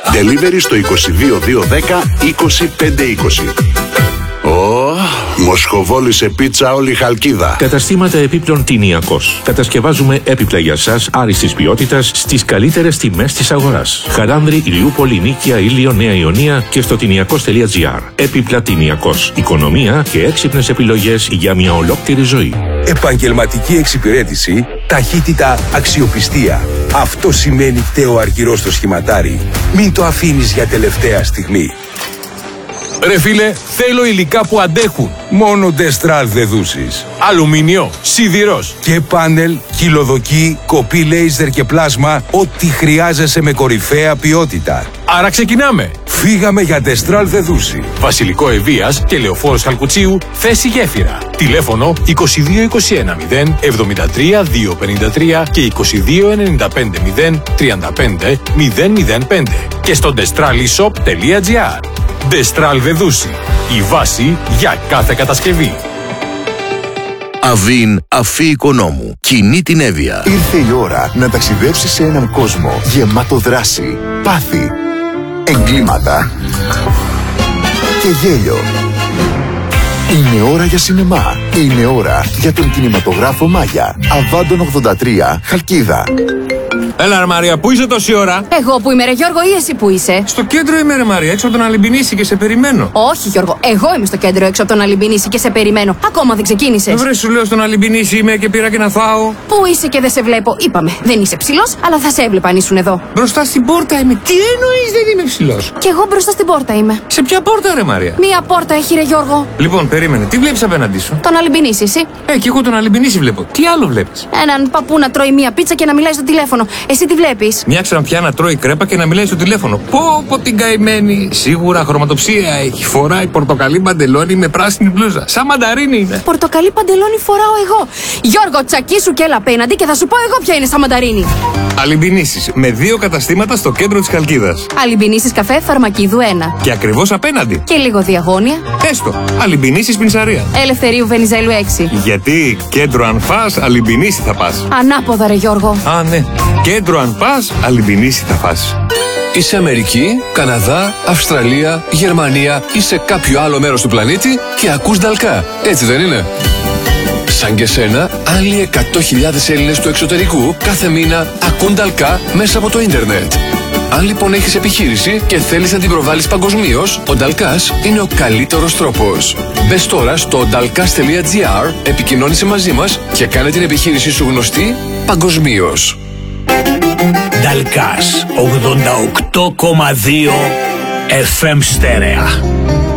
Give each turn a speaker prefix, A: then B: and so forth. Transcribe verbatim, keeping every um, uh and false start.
A: Delivery στο είκοσι δύο δύο δέκα είκοσι πέντε είκοσι. Ω, μοσχοβόλησε πίτσα όλη η Χαλκίδα.
B: Καταστήματα επίπλων Τηνιακός. Κατασκευάζουμε έπιπλα για σας άριστης ποιότητας στις καλύτερες τιμές της αγοράς. Χαράνδρη, Ηλιούπολη, Νίκαια, Ήλιο, Νέα Ιωνία και στο τηνιακός τελεία τζι άρ. Έπιπλα Τηνιακός. Οικονομία και έξυπνες επιλογές για μια ολόκληρη ζωή.
C: Επαγγελματική εξυπηρέτηση, ταχύτητα, αξιοπιστία. Αυτό σημαίνει Κταίο Αργυρός στο σχηματάρι. Μην το αφήνεις για τελευταία στιγμή.
D: Ρε φίλε, θέλω υλικά που αντέχουν.
C: Μόνο Destral δεδούσεις.
D: Αλουμίνιο, σιδηρός
C: Και πάνελ, κυλοδοκί, κοπή λέιζερ και πλάσμα, ό,τι χρειάζεσαι με κορυφαία ποιότητα.
D: Άρα ξεκινάμε.
C: Φύγαμε για Destral δεδούση.
D: Βασιλικό Ευβοίας και Λεωφόρος Καλκουτσίου, θέση γέφυρα. Τηλέφωνο είκοσι δύο είκοσι ένα μηδέν εβδομήντα τρία διακόσια πενήντα τρία και είκοσι δύο ενενήντα πέντε μηδέν τριάντα πέντε μηδέν μηδέν πέντε και στο destralishop τελεία τζι άρ. Destral Δεδούση. Η βάση για κάθε κατασκευή.
E: Αβίν Αφή Οικονόμου. Κινεί την Εύβοια.
F: Ήρθε η ώρα να ταξιδέψεις σε έναν κόσμο γεμάτο δράση, πάθη, εγκλήματα και γέλιο. Είναι ώρα για σινεμά. Είναι ώρα για τον κινηματογράφο Μάγια. Αβάντων ογδόντα τρία, Χαλκίδα.
D: Έλα ρε Μαρία, πού είσαι τόση ώρα?
G: Εγώ που είμαι ρε Γιώργο ή εσύ που είσαι?
D: Στο κέντρο είμαι ρε Μαρία, έξω από τον Αλυμπινίση και σε περιμένω.
G: Όχι Γιώργο, εγώ είμαι στο κέντρο έξω από τον Αλυμπινίση και σε περιμένω. Ακόμα δεν ξεκίνησες.
D: Βρε σου λέω στον Αλυμπινίση είμαι και πήρα και να φάω.
G: Πού είσαι και δεν σε βλέπω? Είπαμε, δεν είσαι ψηλός, αλλά θα σε έβλεπα αν ήσουν εδώ.
D: Μπροστά στην πόρτα είμαι. Τι εννοείς δεν είμαι ψηλός?
G: Κι εγώ μπροστά στην πόρτα είμαι.
D: Σε ποια πόρτα ρε Μαρία?
G: Μία πόρτα έχει ρε Γιώργο.
D: Λοιπόν, περίμενε, τι βλέπεις απέναντί σου?
G: Τον Αλυμπινίση, εσύ.
D: Ε, και εγώ τον Αλυμπινίση βλέπω. Τι άλλο βλέπεις?
G: Έναν παππού να τρώει μία πίτσα και να μιλάει στο τηλέφωνο. Εσύ τι βλέπεις?
D: Μια ξαναπιά να τρώει κρέπα και να μιλάει στο τηλέφωνο. Πω πω την καημένη. Σίγουρα χρωματοψία έχει. Φοράει πορτοκαλί παντελόνι με πράσινη μπλούζα. Σαν μανταρίνι είναι.
G: Πορτοκαλί παντελόνι φοράω εγώ. Γιώργο, τσακίσου και έλα απέναντι και θα σου πω εγώ ποια είναι σαν μανταρίνι.
D: Αλυμπινίσεις με δύο καταστήματα στο κέντρο της Χαλκίδας.
G: Αλυμπινίσεις καφέ Φαρμακίδου ένα.
D: Και ακριβώς απέναντι.
G: Και λίγο διαγώνια.
D: Έστω. Αλυμπινίσεις Πινσαρία.
G: Ελευθερίου Βενιζέλου έξι.
D: Γιατί κέντρο αν φας, Αλυμπινίση θα πας.
G: Ανάποδα ρε Γιώργο.
D: Α, ναι. Κέντρο αν πας, Αλυμπινίση θα φας.
H: Είσαι Αμερική, Καναδά, Αυστραλία, Γερμανία ή σε κάποιο άλλο μέρος του πλανήτη και ακούς Νταλκά. Έτσι δεν είναι? Σαν και σένα, άλλοι εκατό χιλιάδες Έλληνες του εξωτερικού κάθε μήνα ακούν Νταλκά μέσα από το ίντερνετ. Αν λοιπόν έχεις επιχείρηση και θέλεις να την προβάλλεις παγκοσμίως, ο Νταλκάς είναι ο καλύτερος τρόπος. Μπες τώρα στο νταλκάς τελεία τζι άρ, επικοινώνησε μαζί μας και κάνε την επιχείρησή σου γνωστή παγκοσμίως.
I: Νταλκάς ογδόντα οκτώ κόμμα δύο εφ εμ στέρεα.